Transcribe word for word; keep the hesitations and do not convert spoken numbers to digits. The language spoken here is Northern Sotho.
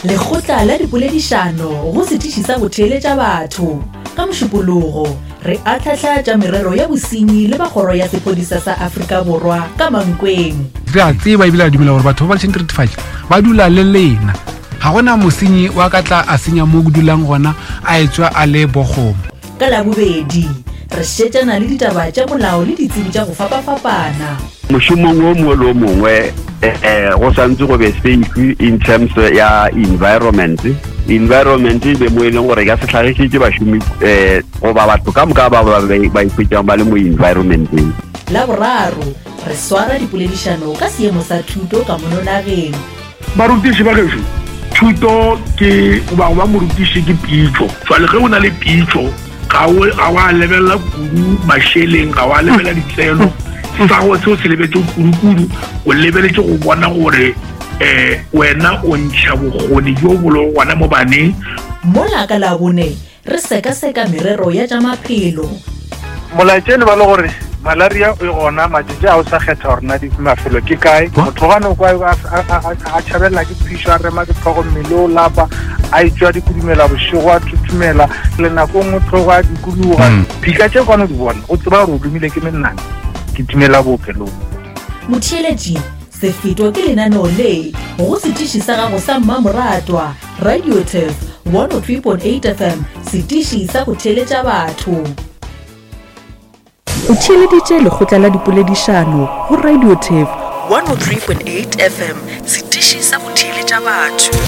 Lekgotla la Dipoledišano go setiši sa go theeletša batho ka mošupologo re atlhahlatša merero ya bosenyi le bagoro ya sepodisa sa Afrika Borwa ka Mankweng. Re a tseba ebile a dumela gore batho ba ba tšhenteretifatša ba dula le lena. Ga gona mosenyi wa ka tla a senya mo go dulang gona a etswa a le bogomo. Ka Labobedi re šetšana le ditaba tša molao le ditsebi tša go fapafapana. Mošomong o mongwe le o mongwe eh go santse go be safe in terms ya environment. Environment be mo e leng gore ka se tlhagišitše bašomi eh go ba batho ka moka ba ba ba ikhwetšang ba le mo environmenteng. La boraro re swara dipoledišano ka seemo sa thuto ka mononageng. Barutiši ba gešo thuto ke ba ba morutiši ke pitšo. Jwale ge o na le pitšo ga o ga wa lebelela kudu masheleng ga wa lebelela ditseno sa go se o se lebetse kudu o lebeletse go bona gore eh wena o ntšha bogoni jo bolo gona mo baneng. Mola ka Labone re seka-seka merero ya tša maphelo. Molaetšene ba le gore malaria e gona matšatši a o sa kgetha gore na di mafelo ke kae. Motho gane kwa a tšhabelela ke phišo a rema ke tlhogo mmele o lapa a etswa dikudumela bošego a thuthumela le nako nngwe tlhogo a dikuluga phika tše kwane di bona o tseba gore o dumile ke mennane ke tumela boophelong. Motheeletši se fetwa ke lenaneo le go setiši sa gago sa mmamoratwa Radio Tef one oh three point eight F M setiši sa go theeletša batho. O theeleditše Lekgotla la Dipoledišano go Radio Tef one oh three point eight F M setiši sa go theeletša batho.